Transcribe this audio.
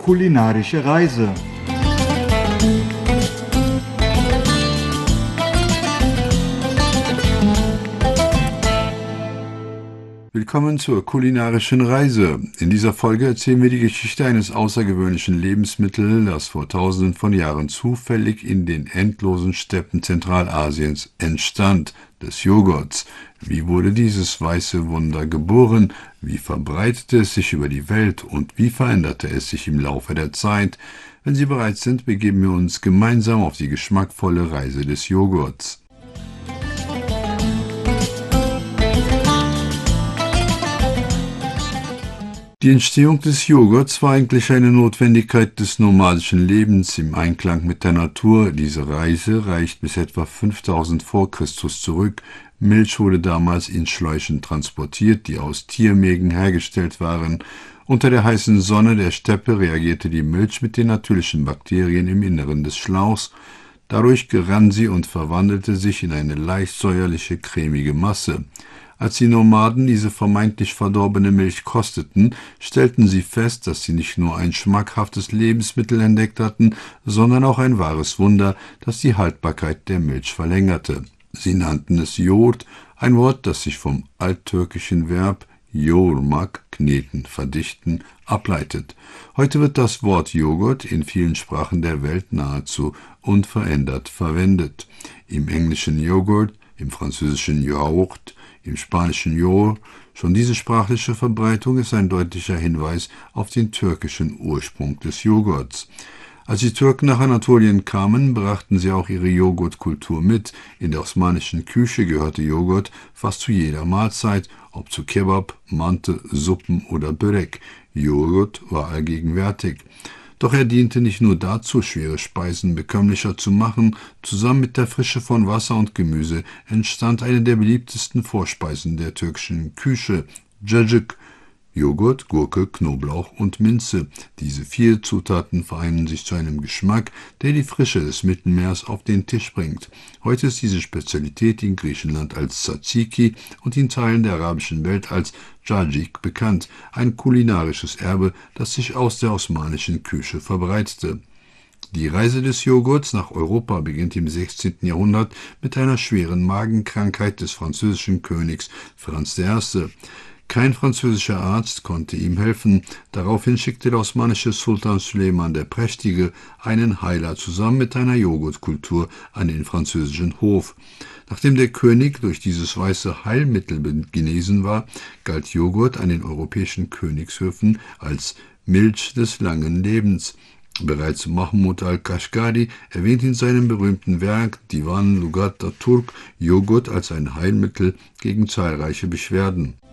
Kulinarische Reise. Willkommen zur kulinarischen Reise. In dieser Folge erzählen wir die Geschichte eines außergewöhnlichen Lebensmittels, das vor tausenden von Jahren zufällig in den endlosen Steppen Zentralasiens entstand, des Joghurts. Wie wurde dieses weiße Wunder geboren? Wie verbreitete es sich über die Welt und wie veränderte es sich im Laufe der Zeit? Wenn Sie bereit sind, begeben wir uns gemeinsam auf die geschmackvolle Reise des Joghurts. Die Entstehung des Joghurts war eigentlich eine Notwendigkeit des nomadischen Lebens im Einklang mit der Natur. Diese Reise reicht bis etwa 5000 vor Christus zurück. Milch wurde damals in Schläuchen transportiert, die aus Tiermägen hergestellt waren. Unter der heißen Sonne der Steppe reagierte die Milch mit den natürlichen Bakterien im Inneren des Schlauchs. Dadurch gerann sie und verwandelte sich in eine leicht säuerliche, cremige Masse. Als die Nomaden diese vermeintlich verdorbene Milch kosteten, stellten sie fest, dass sie nicht nur ein schmackhaftes Lebensmittel entdeckt hatten, sondern auch ein wahres Wunder, das die Haltbarkeit der Milch verlängerte. Sie nannten es Yoğurt, ein Wort, das sich vom alttürkischen Verb yoğurmak, kneten, verdichten, ableitet. Heute wird das Wort Joghurt in vielen Sprachen der Welt nahezu unverändert verwendet. Im Englischen Joghurt, im Französischen Yaourt, im Spanischen Yoğurt. Schon diese sprachliche Verbreitung ist ein deutlicher Hinweis auf den türkischen Ursprung des Joghurts. Als die Türken nach Anatolien kamen, brachten sie auch ihre Joghurtkultur mit. In der osmanischen Küche gehörte Joghurt fast zu jeder Mahlzeit, ob zu Kebab, Mante, Suppen oder Börek. Joghurt war allgegenwärtig. Doch er diente nicht nur dazu, schwere Speisen bekömmlicher zu machen. Zusammen mit der Frische von Wasser und Gemüse entstand eine der beliebtesten Vorspeisen der türkischen Küche, Cacık. Joghurt, Gurke, Knoblauch und Minze. Diese 4 Zutaten vereinen sich zu einem Geschmack, der die Frische des Mittelmeers auf den Tisch bringt. Heute ist diese Spezialität in Griechenland als Tzatziki und in Teilen der arabischen Welt als Cacık bekannt, ein kulinarisches Erbe, das sich aus der osmanischen Küche verbreitete. Die Reise des Joghurts nach Europa beginnt im 16. Jahrhundert mit einer schweren Magenkrankheit des französischen Königs Franz I. Kein französischer Arzt konnte ihm helfen. Daraufhin schickte der osmanische Sultan Süleyman der Prächtige einen Heiler zusammen mit einer Joghurtkultur an den französischen Hof. Nachdem der König durch dieses weiße Heilmittel genesen war, galt Joghurt an den europäischen Königshöfen als Milch des langen Lebens. Bereits Mahmud al-Kashgari erwähnt in seinem berühmten Werk Divan Lugat Turk Joghurt als ein Heilmittel gegen zahlreiche Beschwerden.